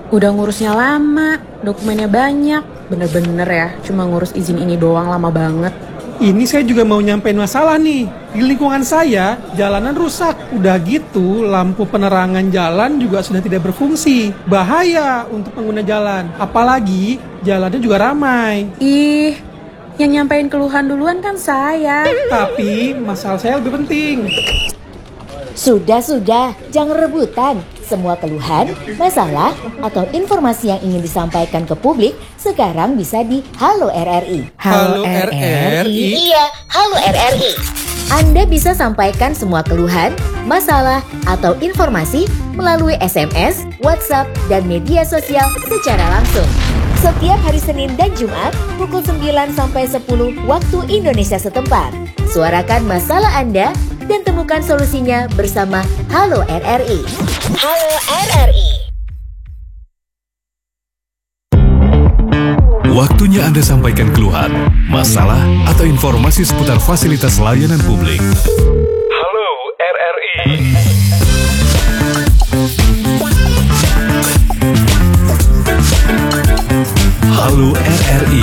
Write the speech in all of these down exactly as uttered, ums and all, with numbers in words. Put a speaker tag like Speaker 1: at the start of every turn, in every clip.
Speaker 1: Udah ngurusnya lama, dokumennya banyak. Bener-bener ya, cuma ngurus izin ini doang lama banget.
Speaker 2: Ini saya juga mau nyampein masalah nih. Di lingkungan saya, jalanan rusak. Udah gitu, lampu penerangan jalan juga sudah tidak berfungsi. Bahaya untuk pengguna jalan. Apalagi, jalannya juga ramai.
Speaker 1: Ih, yang nyampein keluhan duluan kan saya.
Speaker 2: Tapi, masalah saya lebih penting.
Speaker 3: Sudah-sudah, jangan rebutan. Semua keluhan, masalah, atau informasi yang ingin disampaikan ke publik sekarang bisa di Halo R R I.
Speaker 2: Halo R R I?
Speaker 3: Iya, Halo R R I. Anda bisa sampaikan semua keluhan, masalah, atau informasi melalui S M S, WhatsApp, dan media sosial secara langsung. Setiap hari Senin dan Jumat pukul sembilan sampai sepuluh waktu Indonesia setempat. Suarakan masalah Anda dan temukan solusinya bersama Halo R R I. Halo R R I.
Speaker 4: Waktunya Anda sampaikan keluhan, masalah, atau informasi seputar fasilitas layanan publik. Halo R R I. Halo R R I.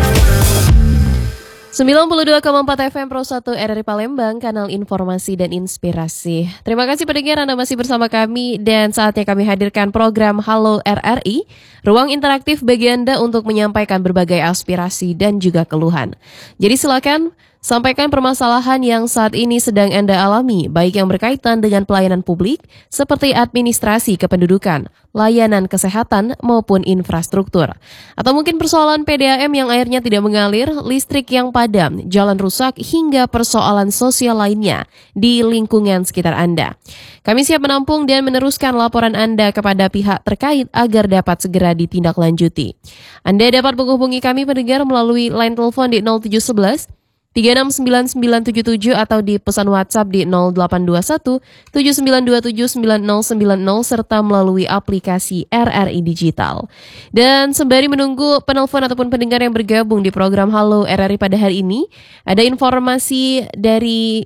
Speaker 5: sembilan puluh dua koma empat F M Pro satu R R I Palembang, kanal informasi dan inspirasi. Terima kasih pendengar, Anda masih bersama kami dan saatnya kami hadirkan program Halo R R I, ruang interaktif bagi Anda untuk menyampaikan berbagai aspirasi dan juga keluhan. Jadi silakan sampaikan permasalahan yang saat ini sedang Anda alami, baik yang berkaitan dengan pelayanan publik seperti administrasi kependudukan, layanan kesehatan maupun infrastruktur. Atau mungkin persoalan P D A M yang airnya tidak mengalir, listrik yang padam, jalan rusak, hingga persoalan sosial lainnya di lingkungan sekitar Anda. Kami siap menampung dan meneruskan laporan Anda kepada pihak terkait agar dapat segera ditindaklanjuti. Anda dapat menghubungi kami pendengar melalui line telepon di nol tujuh satu satu tiga enam sembilan sembilan tujuh tujuh atau di pesan WhatsApp di nol delapan dua satu tujuh sembilan dua tujuh sembilan nol sembilan nol serta melalui aplikasi R R I Digital. Dan sembari menunggu penelpon ataupun pendengar yang bergabung di program Halo R R I pada hari ini, ada informasi dari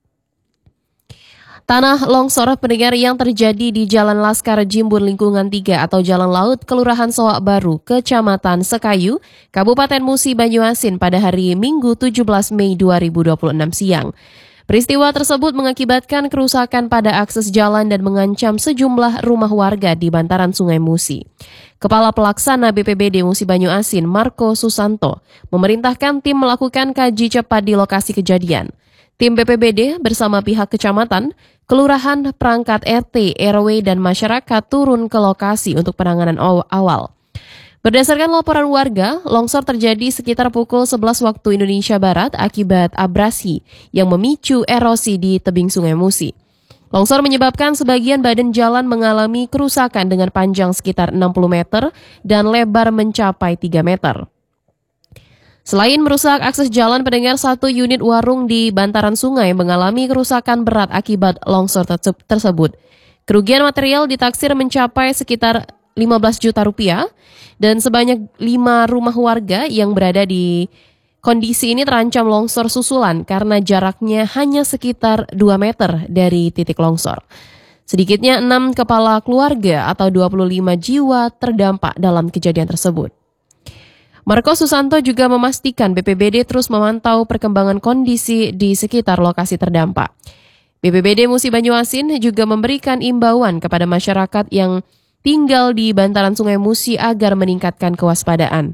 Speaker 5: tanah longsor pendengar yang terjadi di Jalan Laskar Jimbun Lingkungan tiga atau Jalan Laut, Kelurahan Soak Baru, Kecamatan Sekayu, Kabupaten Musi Banyuasin pada hari Minggu tujuh belas Mei dua ribu dua puluh enam siang. Peristiwa tersebut mengakibatkan kerusakan pada akses jalan dan mengancam sejumlah rumah warga di bantaran Sungai Musi. Kepala Pelaksana B P B D Musi Banyuasin, Marco Susanto, memerintahkan tim melakukan kaji cepat di lokasi kejadian. Tim B P B D bersama pihak kecamatan, kelurahan, perangkat R T, R W, dan masyarakat turun ke lokasi untuk penanganan awal. Berdasarkan laporan warga, longsor terjadi sekitar pukul sebelas waktu Indonesia Barat akibat abrasi yang memicu erosi di tebing Sungai Musi. Longsor menyebabkan sebagian badan jalan mengalami kerusakan dengan panjang sekitar enam puluh meter dan lebar mencapai tiga meter. Selain merusak akses jalan, pendengar, satu unit warung di bantaran sungai mengalami kerusakan berat akibat longsor tersebut. Kerugian material ditaksir mencapai sekitar lima belas juta rupiah dan sebanyak lima rumah warga yang berada di kondisi ini terancam longsor susulan karena jaraknya hanya sekitar dua meter dari titik longsor. Sedikitnya enam kepala keluarga atau dua puluh lima jiwa terdampak dalam kejadian tersebut. Marco Susanto juga memastikan B P B D terus memantau perkembangan kondisi di sekitar lokasi terdampak. B P B D Musi Banyuasin juga memberikan imbauan kepada masyarakat yang tinggal di bantaran Sungai Musi agar meningkatkan kewaspadaan.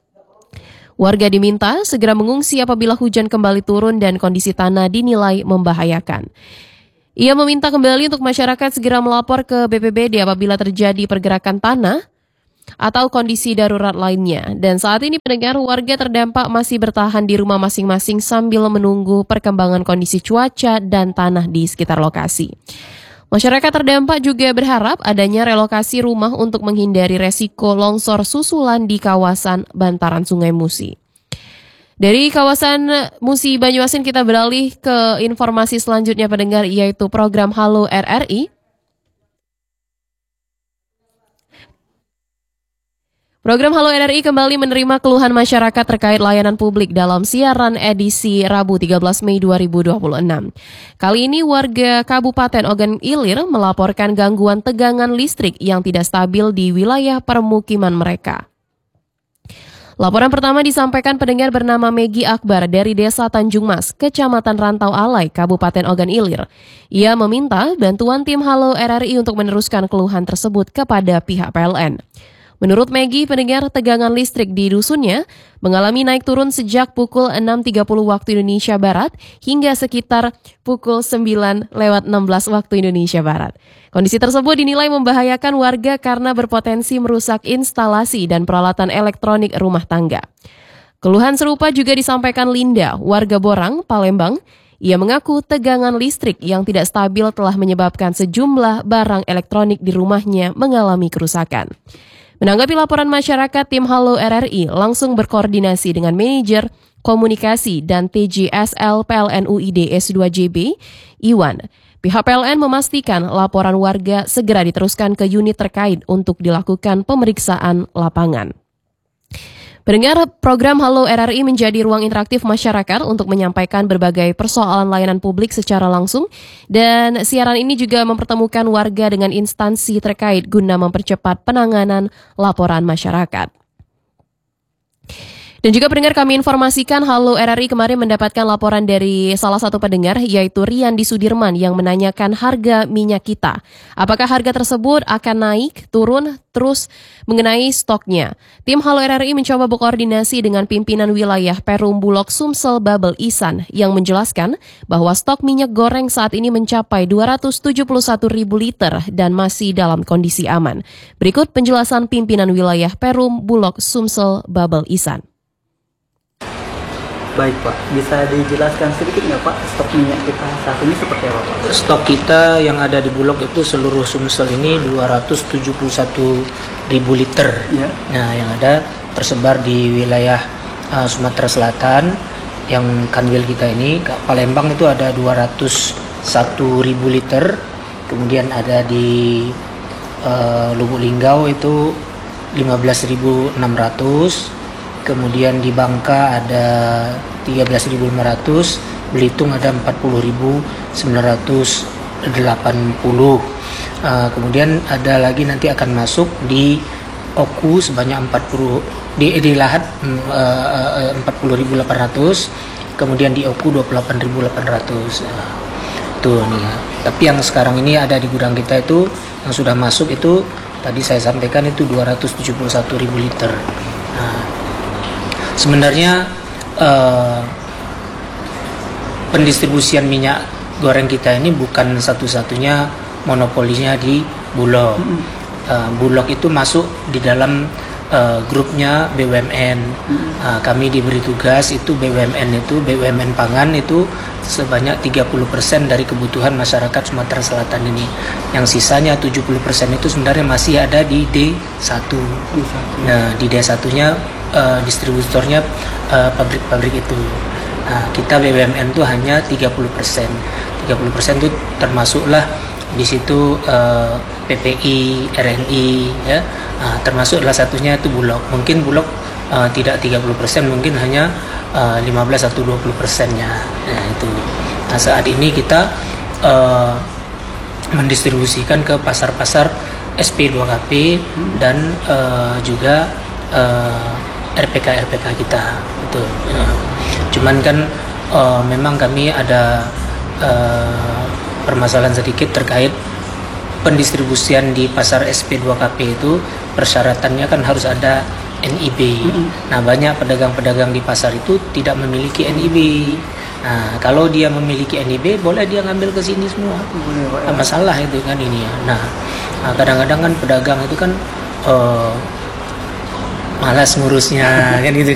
Speaker 5: Warga diminta segera mengungsi apabila hujan kembali turun dan kondisi tanah dinilai membahayakan. Ia meminta kembali untuk masyarakat segera melapor ke B P B D apabila terjadi pergerakan tanah atau kondisi darurat lainnya. Dan saat ini pendengar, warga terdampak masih bertahan di rumah masing-masing sambil menunggu perkembangan kondisi cuaca dan tanah di sekitar lokasi. Masyarakat terdampak juga berharap adanya relokasi rumah untuk menghindari resiko longsor susulan di kawasan bantaran Sungai Musi. Dari kawasan Musi Banyuasin kita beralih ke informasi selanjutnya pendengar, yaitu program Halo R R I. Program Halo R R I kembali menerima keluhan masyarakat terkait layanan publik dalam siaran edisi Rabu tiga belas Mei dua ribu dua puluh enam. Kali ini warga Kabupaten Ogan Ilir melaporkan gangguan tegangan listrik yang tidak stabil di wilayah permukiman mereka. Laporan pertama disampaikan pendengar bernama Megi Akbar dari Desa Tanjung Mas, Kecamatan Rantau Alai, Kabupaten Ogan Ilir. Ia meminta bantuan tim Halo R R I untuk meneruskan keluhan tersebut kepada pihak P L N. Menurut Megi, pendengar tegangan listrik di dusunnya mengalami naik turun sejak pukul enam tiga puluh waktu Indonesia Barat hingga sekitar pukul sembilan lewat enam belas waktu Indonesia Barat. Kondisi tersebut dinilai membahayakan warga karena berpotensi merusak instalasi dan peralatan elektronik rumah tangga. Keluhan serupa juga disampaikan Linda, warga Borang, Palembang. Ia mengaku tegangan listrik yang tidak stabil telah menyebabkan sejumlah barang elektronik di rumahnya mengalami kerusakan. Menanggapi laporan masyarakat, tim Halo R R I langsung berkoordinasi dengan manajer komunikasi dan T J S L P L N U I D S dua J B, Iwan. Pihak P L N memastikan laporan warga segera diteruskan ke unit terkait untuk dilakukan pemeriksaan lapangan. Pendengar, program Halo R R I menjadi ruang interaktif masyarakat untuk menyampaikan berbagai persoalan layanan publik secara langsung, dan siaran ini juga mempertemukan warga dengan instansi terkait guna mempercepat penanganan laporan masyarakat. Dan juga pendengar, kami informasikan Halo R R I kemarin mendapatkan laporan dari salah satu pendengar, yaitu Rian di Sudirman, yang menanyakan harga minyak kita. Apakah harga tersebut akan naik, turun, terus mengenai stoknya. Tim Halo R R I mencoba berkoordinasi dengan pimpinan wilayah Perum Bulog Sumsel Babel Isan yang menjelaskan bahwa stok minyak goreng saat ini mencapai dua ratus tujuh puluh satu ribu liter dan masih dalam kondisi aman. Berikut penjelasan pimpinan wilayah Perum Bulog Sumsel Babel Isan.
Speaker 6: Baik Pak, bisa dijelaskan sedikit nggak Pak stok minyak kita saat ini seperti apa Pak?
Speaker 7: Stok kita yang ada di Bulog itu seluruh Sumsel ini dua ratus tujuh puluh satu ribu liter. Ya. Nah, yang ada tersebar di wilayah uh, Sumatera Selatan, yang kanwil kita ini, Palembang itu ada dua ratus satu ribu liter, kemudian ada di uh, Lubuk Linggau itu lima belas ribu enam ratus. Kemudian di Bangka ada tiga belas ribu lima ratus, Belitung ada empat puluh ribu sembilan ratus delapan puluh. Uh, kemudian ada lagi nanti akan masuk di Oku sebanyak empat puluh, di, di Lahat uh, empat puluh ribu delapan ratus, kemudian di Oku dua puluh delapan ribu delapan ratus. Uh, tuh nih ya. Tapi yang sekarang ini ada di gudang kita itu yang sudah masuk itu tadi saya sampaikan itu dua ratus tujuh puluh satu ribu liter. Nah, sebenarnya uh, pendistribusian minyak goreng kita ini bukan satu-satunya monopolinya di Bulog. Mm-hmm. uh, Bulog itu masuk di dalam uh, grupnya B U M N. Mm-hmm. uh, kami diberi tugas itu B U M N itu B U M N pangan itu sebanyak tiga puluh persen dari kebutuhan masyarakat Sumatera Selatan ini. Yang sisanya tujuh puluh persen itu sebenarnya masih ada di D satu. Nah, di D satu-nya uh, distributornya uh, pabrik-pabrik itu. Nah, kita B U M N itu hanya tiga puluh persen. tiga puluh persen itu termasuklah di situ uh, P P I, R N I ya. Nah, termasuk salah satunya itu Bulog. Mungkin Bulog uh, tidak tiga puluh persen, mungkin hanya uh, lima belas atau dua puluh persennya. Nah, itu. Nah, saat ini kita uh, mendistribusikan ke pasar-pasar S P dua K P dan uh, juga uh, R P K R P K kita. Betul. Uh, cuman kan uh, memang kami ada uh, permasalahan sedikit terkait pendistribusian di pasar S P dua K P itu, persyaratannya kan harus ada N I B. Mm-hmm. Nah, banyak pedagang-pedagang di pasar itu tidak memiliki N I B. Nah, kalau dia memiliki N I B, boleh dia ngambil ke sini semua. Nah, masalah itu kan ini ya. Nah, kadang-kadang kan pedagang itu kan uh, malas ngurusnya kan gitu.